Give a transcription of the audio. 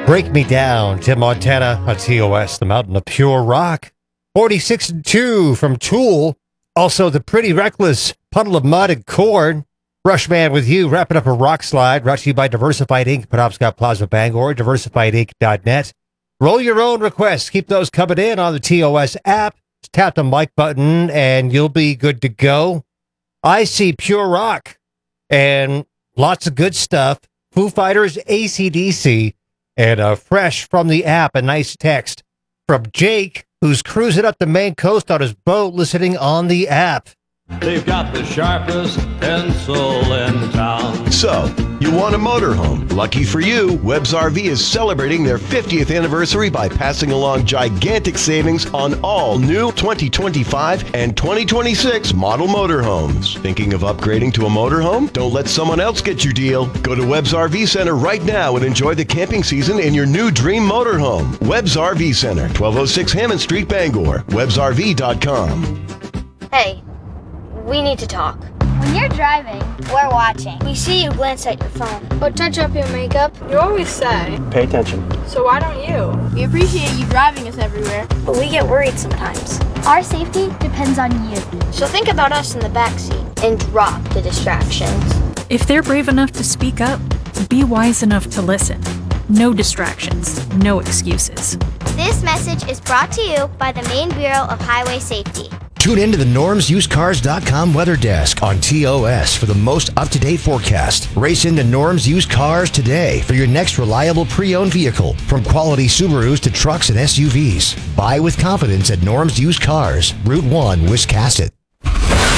Break Me Down, Tim Montana on TOS, the Mountain of Pure Rock. 46-2 from Tool. Also, the Pretty Reckless, Puddle of Mud and Corn. Rushman with You, wrapping up a rock slide. Brought to you by Diversified Inc., Penobscot Plaza, Bangor, diversifiedinc.net. Roll your own requests. Keep those coming in on the TOS app. Just tap the mic button and you'll be good to go. I see Pure Rock and lots of good stuff. Foo Fighters, AC/DC, and fresh from the app, a nice text from Jake, who's cruising up the Maine coast on his boat listening on the app. They've got the sharpest pencil in town. So, you want a motorhome? Lucky for you, Webb's RV is celebrating their 50th anniversary by passing along gigantic savings on all new 2025 and 2026 model motorhomes. Thinking of upgrading to a motorhome? Don't let someone else get your deal. Go to Webb's RV Center right now and enjoy the camping season in your new dream motorhome. Webb's RV Center, 1206 Hammond Street, Bangor. WebbsRV.com. Hey, we need to talk. When you're driving, we're watching. We see you glance at your phone or touch up your makeup. You always say, pay attention. So why don't you? We appreciate you driving us everywhere, but we get worried sometimes. Our safety depends on you. So think about us in the backseat and drop the distractions. If they're brave enough to speak up, be wise enough to listen. No distractions, no excuses. This message is brought to you by the Maine Bureau of Highway Safety. Tune in to the normsusedcars.com weather desk on TOS for the most up-to-date forecast. Race into Norm's Used Cars today for your next reliable pre-owned vehicle. From quality Subarus to trucks and SUVs. Buy with confidence at Norm's Used Cars, Route 1, Wiscasset.